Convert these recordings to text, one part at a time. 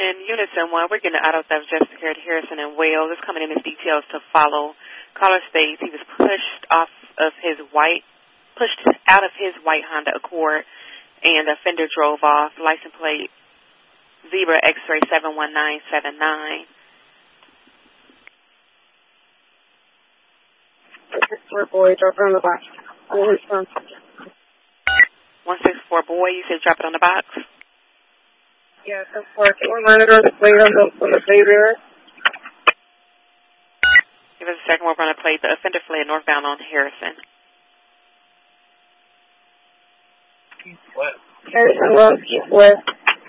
Harrison, Unison 1, we're getting an auto theft just occurred at Harrison and Wales. It's coming in as details to follow. Caller states he was pushed out of his white Honda Accord, and the offender drove off. License plate Zebra X-ray 71979. 164 boy, drop it on the box. 164 boy, you said drop it on the box? Yeah, 4. Can we monitor the plate on the plate reader? Give us a second, we're going to plate. The offender fled northbound on Harrison. Harrison Road, west.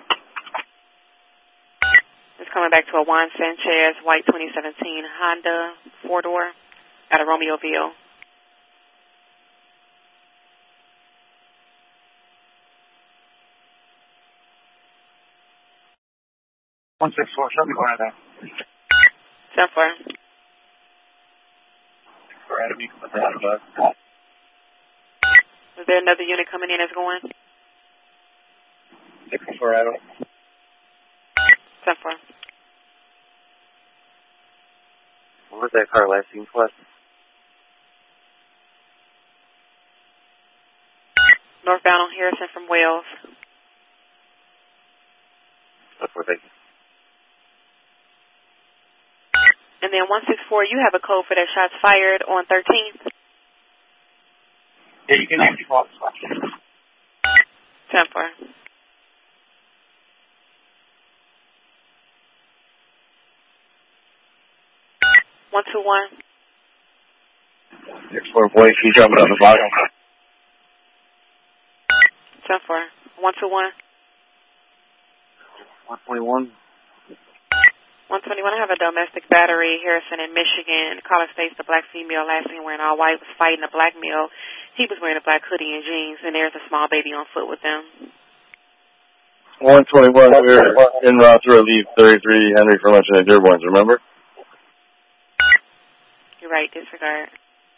It's coming back to a Juan Sanchez, white 2017 Honda 4-door out of Romeoville. Show me one of them. 10-4. Is there another unit coming in that's going? 6-4 Adam. 10-4. What was that car last seen for? Northbound on Harrison from Wales. That's what they. And then 164, you have a code for that shots fired on 13th? Yeah, you can actually call this one. 10-4. One, 2, 1. 6-4 boy, can you drop it on the bottom? 10-4. 1, 2, 1. 121. 121, I have a domestic battery, Harrison in Michigan. Caller states the black female last seen wearing all white was fighting a black male. He was wearing a black hoodie and jeans, and there's a small baby on foot with them. 121, we're en route to relieve 33 Henry for lunch at Dearborn's, remember? You're right, disregard.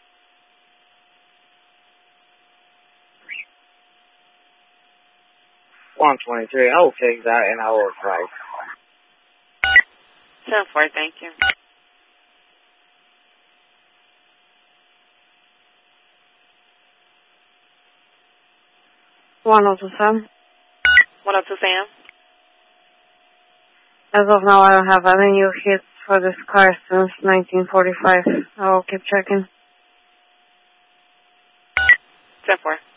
$123, I'll take that and I will price. 10-4, thank you. Sam. 102, Sam. As of now, I don't have any new hits for this car since 1945. I will keep checking. 10-4.